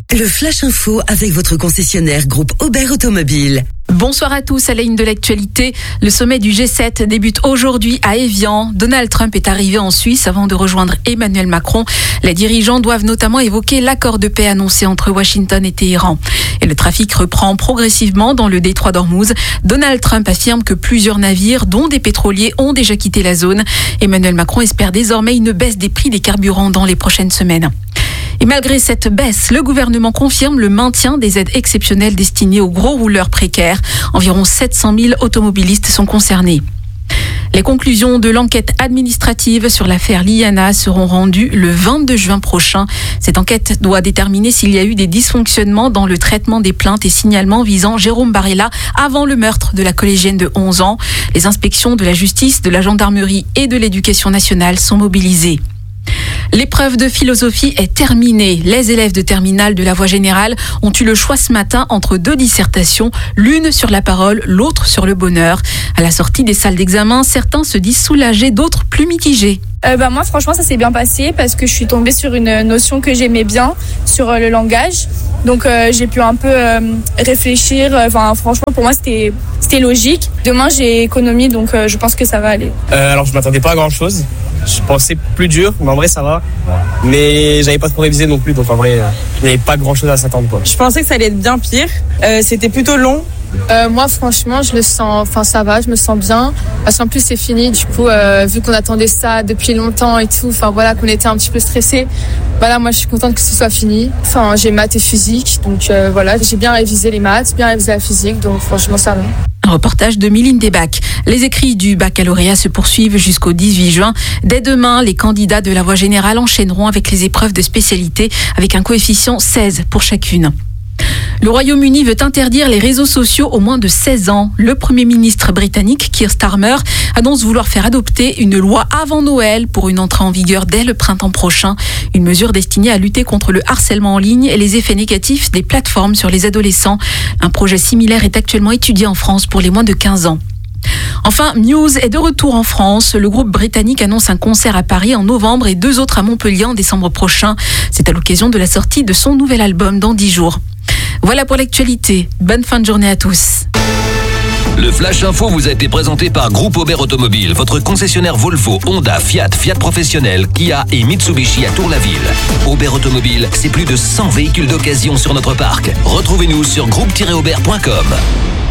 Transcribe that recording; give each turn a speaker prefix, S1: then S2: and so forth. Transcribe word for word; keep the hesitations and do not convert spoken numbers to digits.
S1: Le Flash Info avec votre concessionnaire groupe Aubert Automobile.
S2: Bonsoir à tous, à la ligne de l'actualité. Le sommet du G sept débute aujourd'hui à Évian. Donald Trump est arrivé en Suisse avant de rejoindre Emmanuel Macron. Les dirigeants doivent notamment évoquer l'accord de paix annoncé entre Washington et Téhéran. Et le trafic reprend progressivement dans le détroit d'Ormuz. Donald Trump affirme que plusieurs navires, dont des pétroliers, ont déjà quitté la zone. Emmanuel Macron espère désormais une baisse des prix des carburants dans les prochaines semaines. Et malgré cette baisse, le gouvernement confirme le maintien des aides exceptionnelles destinées aux gros rouleurs précaires. Environ sept cent mille automobilistes sont concernés. Les conclusions de l'enquête administrative sur l'affaire Liana seront rendues le vingt-deux juin prochain. Cette enquête doit déterminer s'il y a eu des dysfonctionnements dans le traitement des plaintes et signalements visant Jérôme Barella avant le meurtre de la collégienne de onze ans. Les inspections de la justice, de la gendarmerie et de l'éducation nationale sont mobilisées. L'épreuve de philosophie est terminée. Les élèves de terminale de la voie générale ont eu le choix ce matin entre deux dissertations, l'une sur la parole, l'autre sur le bonheur. À la sortie des salles d'examen, certains se disent soulagés, d'autres plus mitigés.
S3: Euh, bah moi franchement ça s'est bien passé parce que je suis tombée sur une notion que j'aimais bien sur euh, le langage, donc euh, j'ai pu un peu euh, réfléchir, enfin euh, franchement pour moi c'était, c'était logique. Demain j'ai économie, donc euh, je pense que ça va aller.
S4: Euh, alors je m'attendais pas à grand chose, je pensais plus dur mais en vrai ça va, mais j'avais pas trop révisé non plus, donc en vrai il n'y avait pas grand chose à s'attendre quoi.
S5: Je pensais que ça allait être bien pire, euh, c'était plutôt long.
S6: Euh, moi franchement je le sens, enfin ça va, je me sens bien parce qu'en plus c'est fini, du coup euh, vu qu'on attendait ça depuis longtemps et tout, enfin voilà qu'on était un petit peu stressés, voilà moi je suis contente que ce soit fini. Enfin j'ai maths et physique, donc euh, voilà j'ai bien révisé les maths, bien révisé la physique, donc franchement ça va.
S2: Un reportage de Mylène Desbacs. Les écrits du baccalauréat se poursuivent jusqu'au dix-huit juin. Dès demain, les candidats de la voie générale enchaîneront avec les épreuves de spécialité avec un coefficient seize pour chacune. Le Royaume-Uni veut interdire les réseaux sociaux aux moins de seize ans. Le Premier ministre britannique, Keir Starmer, annonce vouloir faire adopter une loi avant Noël pour une entrée en vigueur dès le printemps prochain. Une mesure destinée à lutter contre le harcèlement en ligne et les effets négatifs des plateformes sur les adolescents. Un projet similaire est actuellement étudié en France pour les moins de quinze ans. Enfin, Muse est de retour en France. Le groupe britannique annonce un concert à Paris en novembre et deux autres à Montpellier en décembre prochain. C'est à l'occasion de la sortie de son nouvel album dans dix jours. Voilà pour l'actualité. Bonne fin de journée à tous.
S7: Le Flash Info vous a été présenté par Groupe Aubert Automobile, votre concessionnaire Volvo, Honda, Fiat, Fiat Professionnel, Kia et Mitsubishi à Tour-la-Ville. Aubert Automobile, c'est plus de cent véhicules d'occasion sur notre parc. Retrouvez-nous sur groupe tiret aubert point com.